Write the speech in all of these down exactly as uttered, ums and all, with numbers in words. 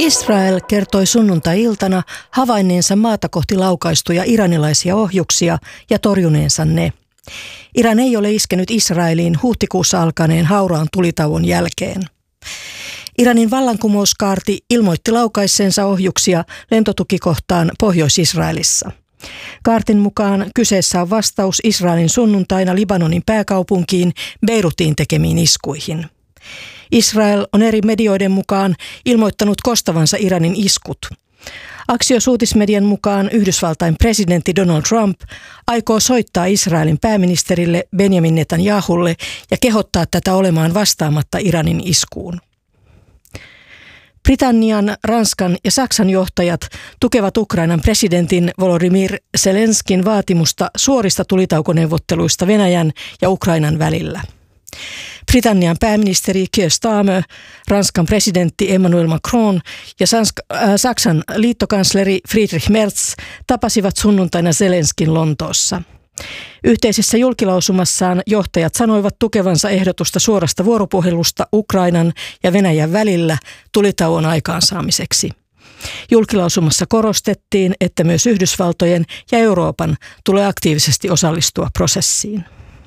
Israel kertoi sunnuntai-iltana havainneensa maata kohti laukaistuja iranilaisia ohjuksia ja torjuneensa ne. Iran ei ole iskenyt Israeliin huhtikuussa alkaneen hauraan tulitauon jälkeen. Iranin vallankumouskaarti ilmoitti laukaisseensa ohjuksia lentotukikohtaan Pohjois-Israelissa. Kaartin mukaan kyseessä on vastaus Israelin sunnuntaina Libanonin pääkaupunkiin Beirutiin tekemiin iskuihin. Israel on eri medioiden mukaan ilmoittanut kostavansa Iranin iskut. Axios-uutismedian mukaan Yhdysvaltain presidentti Donald Trump aikoo soittaa Israelin pääministerille Benjamin Netanyahulle ja kehottaa tätä olemaan vastaamatta Iranin iskuun. Britannian, Ranskan ja Saksan johtajat tukevat Ukrainan presidentin Volodymyr Zelenskin vaatimusta suorista tulitaukoneuvotteluista Venäjän ja Ukrainan välillä. Britannian pääministeri Keir Starmer, Ranskan presidentti Emmanuel Macron ja Saksan liittokansleri Friedrich Merz tapasivat sunnuntaina Zelenskin Lontoossa. Yhteisessä julkilausumassaan johtajat sanoivat tukevansa ehdotusta suorasta vuoropuhelusta Ukrainan ja Venäjän välillä tulitauon aikaansaamiseksi. Julkilausumassa korostettiin, että myös Yhdysvaltojen ja Euroopan tulee aktiivisesti osallistua prosessiin.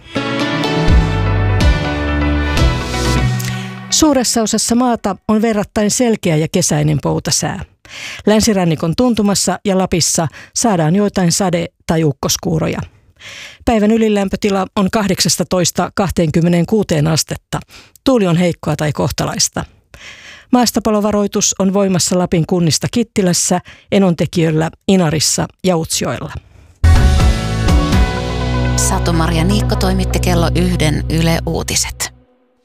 Suuressa osassa maata on verrattain selkeä ja kesäinen poutasää. Länsirannikon tuntumassa ja Lapissa saadaan joitain sade- tai ukkoskuuroja. Päivän ylilämpötila on kahdeksastatoista kaksikymmentäkuusi astetta. Tuuli on heikkoa tai kohtalaista. Maastopalovaroitus on voimassa Lapin kunnista Kittilässä, Enontekiöllä, Inarissa ja Utsjoella. Satu-Maria Niikko toimitti kello yhden Yle Uutiset.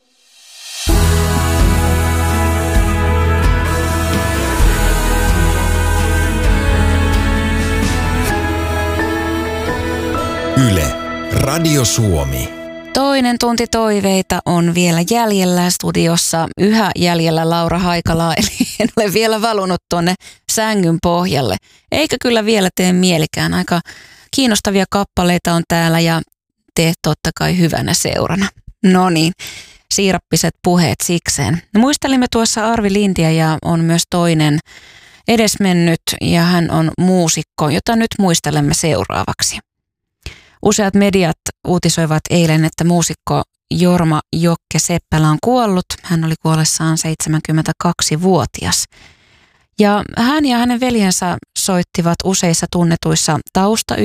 Yle, Radio Suomi. Toinen tunti toiveita on vielä jäljellä studiossa. Yhä jäljellä Laura Haikala, eli en ole vielä valunut tuonne sängyn pohjalle. Eikä kyllä vielä tee mielikään. Aika kiinnostavia kappaleita on täällä ja te totta kai hyvänä seurana. No niin, siirappiset puheet sikseen. Muistelimme tuossa Arvi Lintiä ja on myös toinen edesmennyt ja hän on muusikko, jota nyt muistelemme seuraavaksi. Useat mediat uutisoivat eilen, että muusikko Jorma Jokke Seppälä on kuollut. Hän oli kuollessaan seitsemänkymmentäkaksivuotias. Ja hän ja hänen veljensä soittivat useissa tunnetuissa tausta